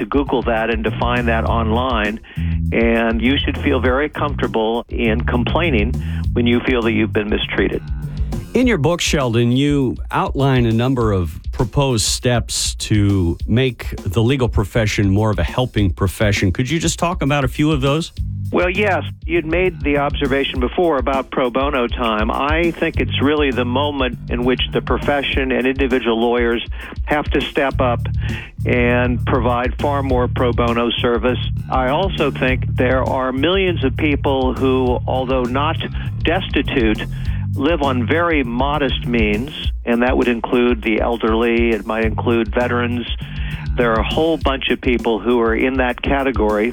Google that and to find that online. And you should feel very comfortable in complaining when you feel that you've been mistreated. In your book, Sheldon, you outline a number of proposed steps to make the legal profession more of a helping profession. Could you just talk about a few of those? Well, yes, you'd made the observation before about pro bono time. I think it's really the moment in which the profession and individual lawyers have to step up and provide far more pro bono service. I also think there are millions of people who, although not destitute, live on very modest means, and that would include the elderly, it might include veterans. There are a whole bunch of people who are in that category,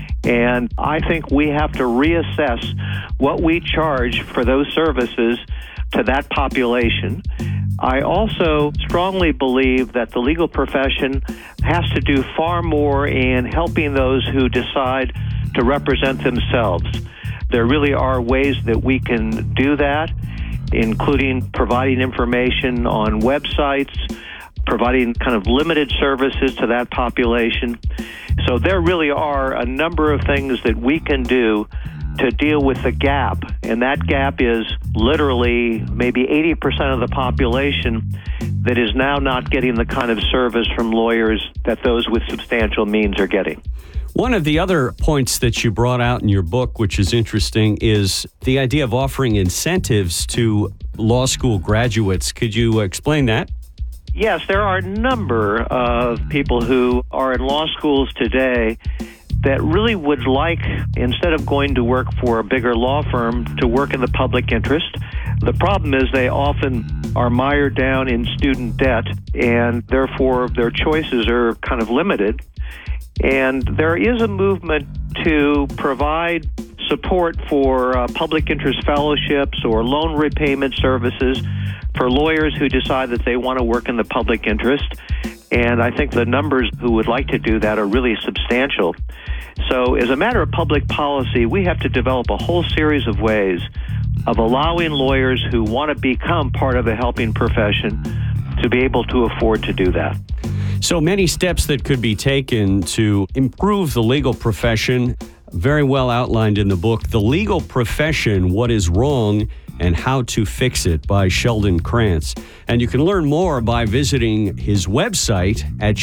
and I think we have to reassess what we charge for those services to that population. I also strongly believe that the legal profession has to do far more in helping those who decide to represent themselves. There really are ways that we can do that, including providing information on websites, providing kind of limited services to that population. So there really are a number of things that we can do to deal with the gap, and that gap is literally maybe 80% of the population that is now not getting the kind of service from lawyers that those with substantial means are getting. One of the other points that you brought out in your book, which is interesting, is the idea of offering incentives to law school graduates. Could you explain that? Yes, there are a number of people who are in law schools today that really would like, instead of going to work for a bigger law firm, to work in the public interest. The problem is they often are mired down in student debt, and therefore their choices are kind of limited. And there is a movement to provide support for public interest fellowships or loan repayment services for lawyers who decide that they want to work in the public interest. And I think the numbers who would like to do that are really substantial. So as a matter of public policy, we have to develop a whole series of ways of allowing lawyers who want to become part of a helping profession to be able to afford to do that. So many steps that could be taken to improve the legal profession, very well outlined in the book, The Legal Profession, What is Wrong and How to Fix It by Sheldon Krantz. And you can learn more by visiting his website at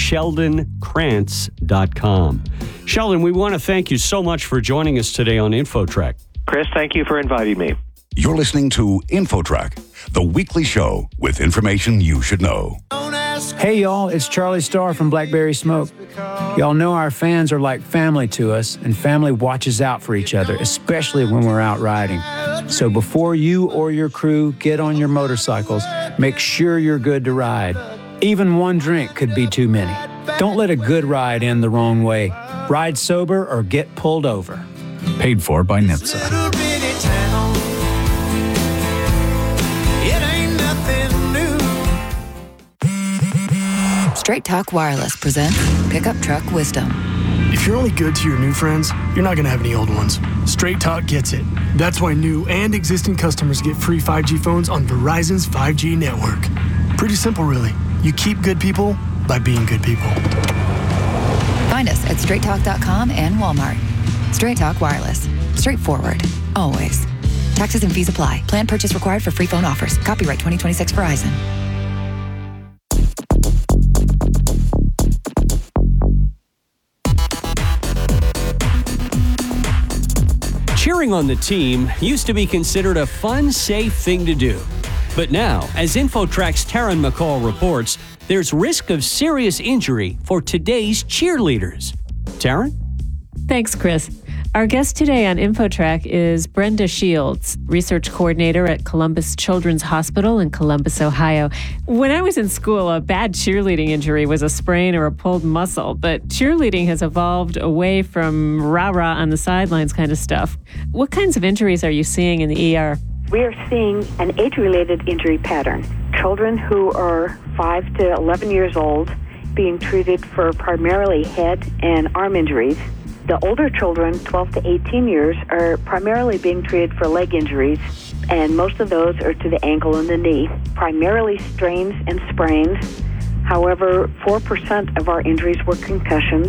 sheldonkrantz.com. Sheldon, we want to thank you so much for joining us today on InfoTrack. Chris, thank you for inviting me. You're listening to InfoTrack, the weekly show with information you should know. Hey y'all, it's Charlie Starr from Blackberry Smoke. Y'all know our fans are like family to us, and family watches out for each other, especially when we're out riding. So before you or your crew get on your motorcycles, make sure you're good to ride. Even one drink could be too many. Don't let a good ride end the wrong way. Ride sober or get pulled over. Paid for by NHTSA. Straight Talk Wireless presents Pickup Truck Wisdom. If you're only good to your new friends, you're not going to have any old ones. Straight Talk gets it. That's why new and existing customers get free 5G phones on Verizon's 5G network. Pretty simple, really. You keep good people by being good people. Find us at straighttalk.com and Walmart. Straight Talk Wireless. Straightforward. Always. Taxes and fees apply. Plan purchase required for free phone offers. Copyright 2026 Verizon. Cheering on the team used to be considered a fun, safe thing to do. But now, as InfoTrack's Taryn McCall reports, there's risk of serious injury for today's cheerleaders. Taryn? Thanks, Chris. Our guest today on InfoTrack is Brenda Shields, research coordinator at Columbus Children's Hospital in Columbus, Ohio. When I was in school, a bad cheerleading injury was a sprain or a pulled muscle, but cheerleading has evolved away from rah-rah on the sidelines kind of stuff. What kinds of injuries are you seeing in the ER? We are seeing an age-related injury pattern. Children who are 5 to 11 years old being treated for primarily head and arm injuries. The older children, 12 to 18 years, are primarily being treated for leg injuries, and most of those are to the ankle and the knee, primarily strains and sprains. However, 4% of our injuries were concussions.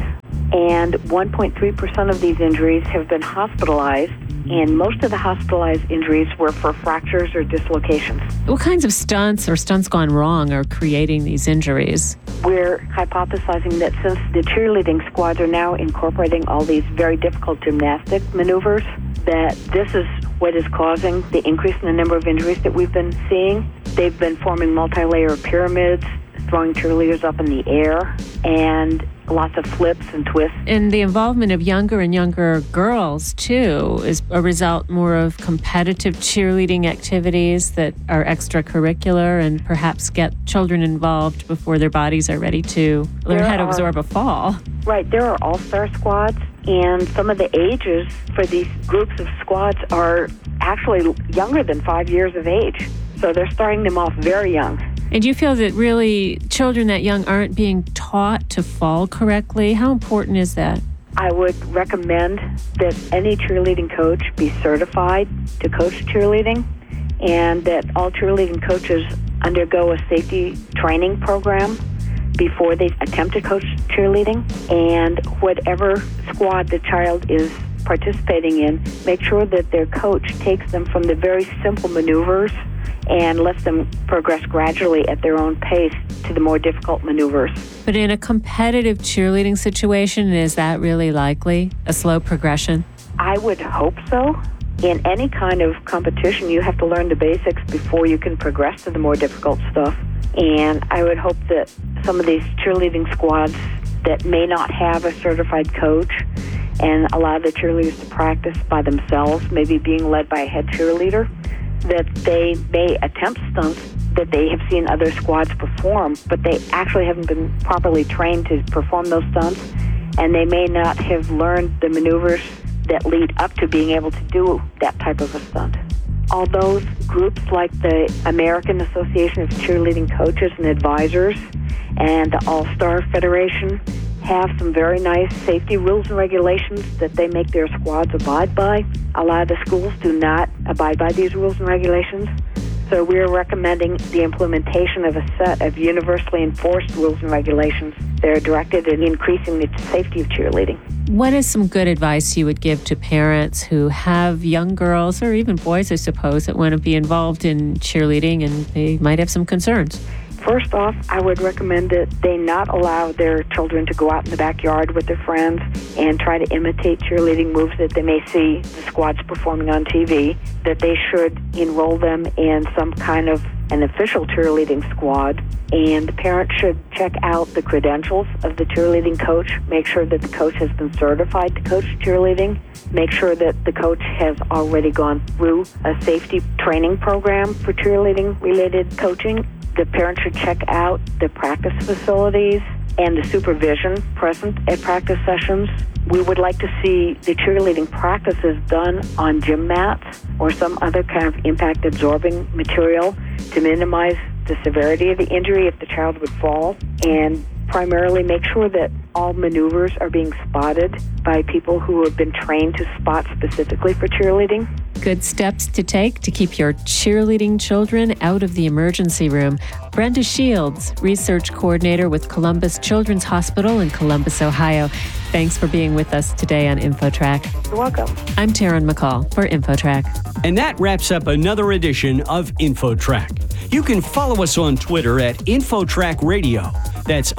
and 1.3% of these injuries have been hospitalized, and most of the hospitalized injuries were for fractures or dislocations. What kinds of stunts or stunts gone wrong are creating these injuries? We're hypothesizing that since the cheerleading squads are now incorporating all these very difficult gymnastic maneuvers, that this is what is causing the increase in the number of injuries that we've been seeing. They've been forming multi-layer pyramids, throwing cheerleaders up in the air, and lots of flips and twists. And the involvement of younger and younger girls, too, is a result more of competitive cheerleading activities that are extracurricular and perhaps get children involved before their bodies are ready to learn how to absorb a fall. Right. There are all-star squads, and some of the ages for these groups of squads are actually younger than 5 years of age. So they're starting them off very young. And do you feel that really children that young aren't being taught to fall correctly? How important is that? I would recommend that any cheerleading coach be certified to coach cheerleading, and that all cheerleading coaches undergo a safety training program before they attempt to coach cheerleading. And whatever squad the child is participating in, make sure that their coach takes them from the very simple maneuvers and lets them progress gradually at their own pace to the more difficult maneuvers. But in a competitive cheerleading situation, is that really likely? A slow progression? I would hope so. In any kind of competition, you have to learn the basics before you can progress to the more difficult stuff. And I would hope that some of these cheerleading squads that may not have a certified coach and allow the cheerleaders to practice by themselves, maybe being led by a head cheerleader, that they may attempt stunts that they have seen other squads perform, but they actually haven't been properly trained to perform those stunts, and they may not have learned the maneuvers that lead up to being able to do that type of a stunt. Although groups like the American Association of Cheerleading Coaches and Advisors and the All-Star Federation have some very nice safety rules and regulations that they make their squads abide by, a lot of the schools do not abide by these rules and regulations. So we're recommending the implementation of a set of universally enforced rules and regulations that are directed at increasing the safety of cheerleading. What is some good advice you would give to parents who have young girls, or even boys, I suppose, that want to be involved in cheerleading and they might have some concerns? First off, I would recommend that they not allow their children to go out in the backyard with their friends and try to imitate cheerleading moves that they may see the squads performing on TV, that they should enroll them in some kind of an official cheerleading squad, and the parent should check out the credentials of the cheerleading coach, make sure that the coach has been certified to coach cheerleading, make sure that the coach has already gone through a safety training program for cheerleading-related coaching. The parent should check out the practice facilities and the supervision present at practice sessions. We would like to see the cheerleading practices done on gym mats or some other kind of impact-absorbing material to minimize the severity of the injury if the child would fall, and primarily make sure that all maneuvers are being spotted by people who have been trained to spot specifically for cheerleading. Good steps to take to keep your cheerleading children out of the emergency room. Brenda Shields, research coordinator with Columbus Children's Hospital in Columbus, Ohio. Thanks for being with us today on InfoTrack. You're welcome. I'm Taryn McCall for InfoTrack. And that wraps up another edition of InfoTrack. You can follow us on Twitter at InfoTrack Radio. That's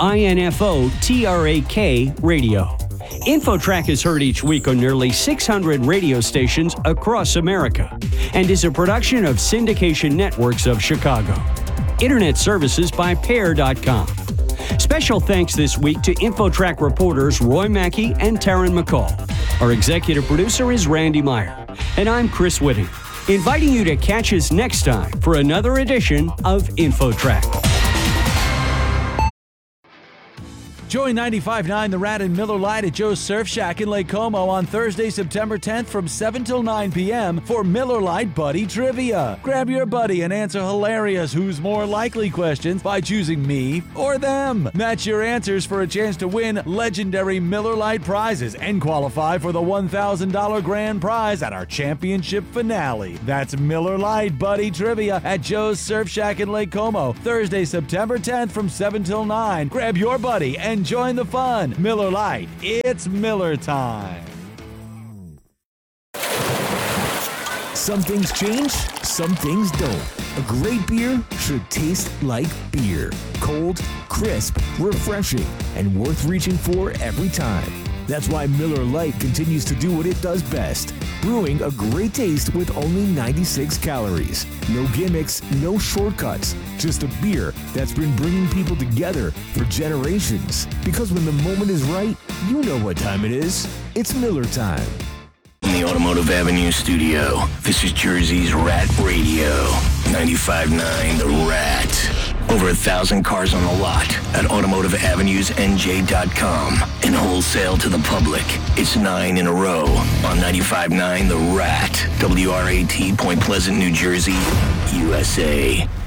INFOTRAK Radio. InfoTrack is heard each week on nearly 600 radio stations across America and is a production of Syndication Networks of Chicago. Internet services by Pair.com. Special thanks this week to InfoTrack reporters Roy Mackey and Taryn McCall. Our executive producer is Randy Meyer. And I'm Chris Whitting, inviting you to catch us next time for another edition of InfoTrack. Join 95.9 The Rat and Miller Lite at Joe's Surf Shack in Lake Como on Thursday, September 10th from 7 till 9 p.m. for Miller Lite Buddy Trivia. Grab your buddy and answer hilarious who's more likely questions by choosing me or them. Match your answers for a chance to win legendary Miller Lite prizes and qualify for the $1,000 grand prize at our championship finale. That's Miller Lite Buddy Trivia at Joe's Surf Shack in Lake Como, Thursday, September 10th from 7 till 9. Grab your buddy and and join the fun. Miller Lite, it's Miller time. Some things change, some things don't. A great beer should taste like beer. Cold, crisp, refreshing, and worth reaching for every time. That's why Miller Lite continues to do what it does best. Brewing a great taste with only 96 calories. No gimmicks, no shortcuts. Just a beer that's been bringing people together for generations. Because when the moment is right, you know what time it is. It's Miller time. In the Automotive Avenue studio, this is Jersey's Rat Radio. 95.9 The Rat. Over 1,000 cars on the lot at AutomotiveAvenuesNJ.com. And wholesale to the public. It's 9 in a row on 95.9 The Rat. WRAT, Point Pleasant, New Jersey, USA.